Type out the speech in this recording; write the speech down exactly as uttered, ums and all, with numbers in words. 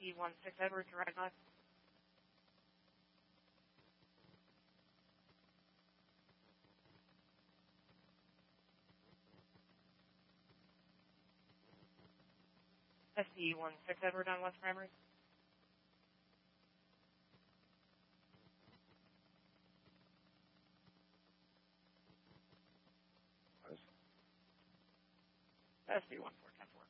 E one six Edward to ride left. S T E one six Edward on West Primary. S D one four ten four.